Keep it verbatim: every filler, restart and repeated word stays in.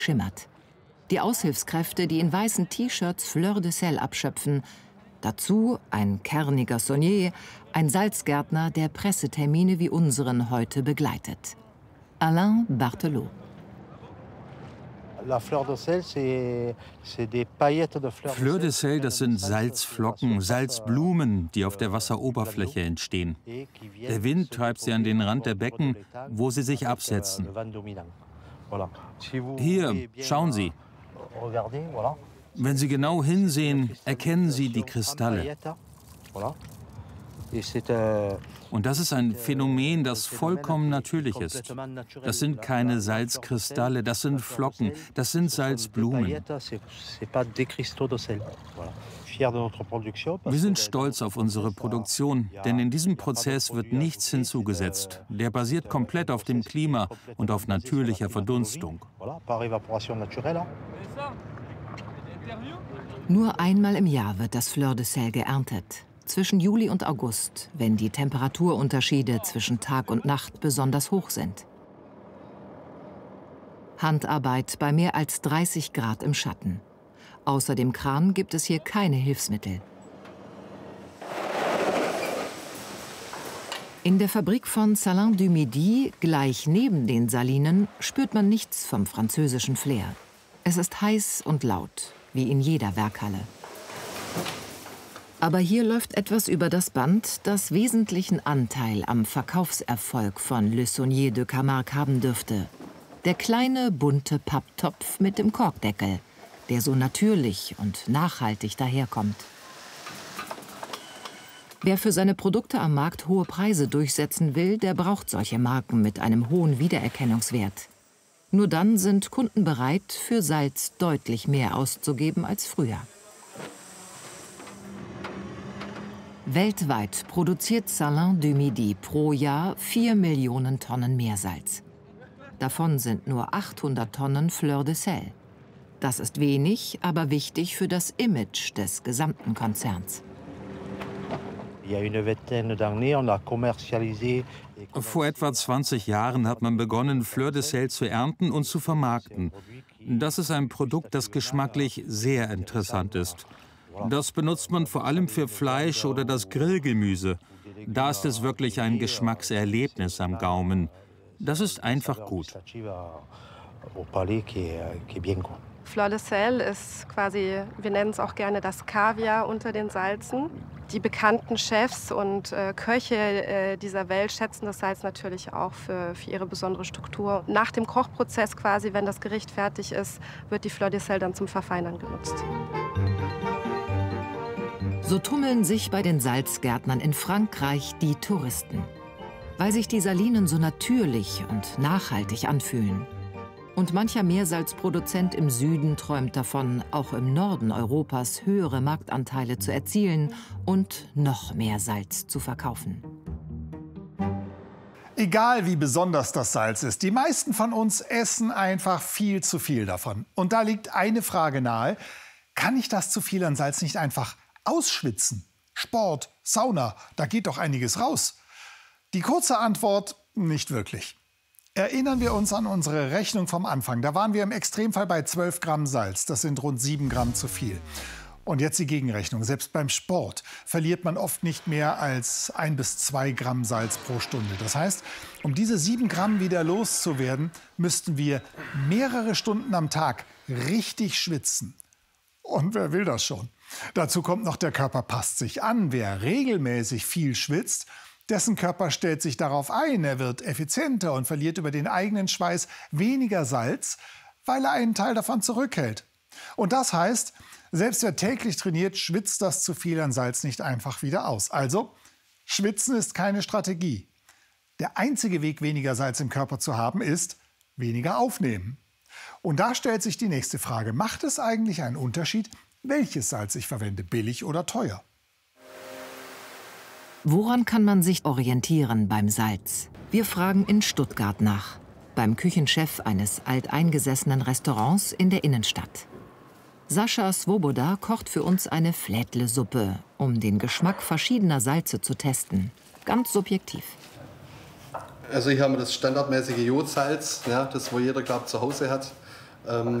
schimmert. Die Aushilfskräfte, die in weißen T-Shirts Fleur de Sel abschöpfen. Dazu ein kerniger Saunier, ein Salzgärtner, der Pressetermine wie unseren heute begleitet. Alain Barthelot. Fleur de Sel, das sind Salzflocken, Salzblumen, die auf der Wasseroberfläche entstehen. Der Wind treibt sie an den Rand der Becken, wo sie sich absetzen. Hier, schauen Sie. Wenn Sie genau hinsehen, erkennen Sie die Kristalle. Und das ist ein Phänomen, das vollkommen natürlich ist. Das sind keine Salzkristalle, das sind Flocken, das sind Salzblumen. Wir sind stolz auf unsere Produktion, denn in diesem Prozess wird nichts hinzugesetzt. Der basiert komplett auf dem Klima und auf natürlicher Verdunstung. Nur einmal im Jahr wird das Fleur de Sel geerntet. Zwischen Juli und August, wenn die Temperaturunterschiede zwischen Tag und Nacht besonders hoch sind. Handarbeit bei mehr als dreißig Grad im Schatten. Außer dem Kran gibt es hier keine Hilfsmittel. In der Fabrik von Salins-du-Midi, gleich neben den Salinen, spürt man nichts vom französischen Flair. Es ist heiß und laut, wie in jeder Werkhalle. Aber hier läuft etwas über das Band, das wesentlichen Anteil am Verkaufserfolg von Le Saunier de Camargue haben dürfte. Der kleine, bunte Papptopf mit dem Korkdeckel, der so natürlich und nachhaltig daherkommt. Wer für seine Produkte am Markt hohe Preise durchsetzen will, der braucht solche Marken mit einem hohen Wiedererkennungswert. Nur dann sind Kunden bereit, für Salz deutlich mehr auszugeben als früher. Weltweit produziert Salins-du-Midi pro Jahr vier Millionen Tonnen Meersalz. Davon sind nur achthundert Tonnen Fleur de Sel. Das ist wenig, aber wichtig für das Image des gesamten Konzerns. Vor etwa zwanzig Jahren hat man begonnen, Fleur de Sel zu ernten und zu vermarkten. Das ist ein Produkt, das geschmacklich sehr interessant ist. Das benutzt man vor allem für Fleisch oder das Grillgemüse. Da ist es wirklich ein Geschmackserlebnis am Gaumen. Das ist einfach gut. Fleur de Sel ist quasi, wir nennen es auch gerne das Kaviar unter den Salzen. Die bekannten Chefs und äh, Köche äh, dieser Welt schätzen das Salz natürlich auch für, für ihre besondere Struktur. Nach dem Kochprozess quasi, wenn das Gericht fertig ist, wird die Fleur de Sel dann zum Verfeinern genutzt. So tummeln sich bei den Salzgärtnern in Frankreich die Touristen, weil sich die Salinen so natürlich und nachhaltig anfühlen. Und mancher Meersalzproduzent im Süden träumt davon, auch im Norden Europas höhere Marktanteile zu erzielen und noch mehr Salz zu verkaufen. Egal wie besonders das Salz ist, die meisten von uns essen einfach viel zu viel davon. Und da liegt eine Frage nahe: Kann ich das zu viel an Salz nicht einfach ausschwitzen? Sport, Sauna, da geht doch einiges raus. Die kurze Antwort: nicht wirklich. Erinnern wir uns an unsere Rechnung vom Anfang. Da waren wir im Extremfall bei zwölf Gramm Salz. Das sind rund sieben Gramm zu viel. Und jetzt die Gegenrechnung. Selbst beim Sport verliert man oft nicht mehr als ein bis zwei Gramm Salz pro Stunde. Das heißt, um diese sieben Gramm wieder loszuwerden, müssten wir mehrere Stunden am Tag richtig schwitzen. Und wer will das schon? Dazu kommt noch, der Körper passt sich an. Wer regelmäßig viel schwitzt, dessen Körper stellt sich darauf ein. Er wird effizienter und verliert über den eigenen Schweiß weniger Salz, weil er einen Teil davon zurückhält. Und das heißt, selbst wer täglich trainiert, schwitzt das zu viel an Salz nicht einfach wieder aus. Also, schwitzen ist keine Strategie. Der einzige Weg, weniger Salz im Körper zu haben, ist weniger aufnehmen. Und da stellt sich die nächste Frage: Macht es eigentlich einen Unterschied, welches Salz ich verwende, billig oder teuer? Woran kann man sich orientieren beim Salz? Wir fragen in Stuttgart nach, beim Küchenchef eines alteingesessenen Restaurants in der Innenstadt. Sascha Svoboda kocht für uns eine Flädle-Suppe, um den Geschmack verschiedener Salze zu testen. Ganz subjektiv. Also hier haben wir das standardmäßige Jodsalz, ja, das wo jeder, glaube ich, zu Hause hat. Ähm,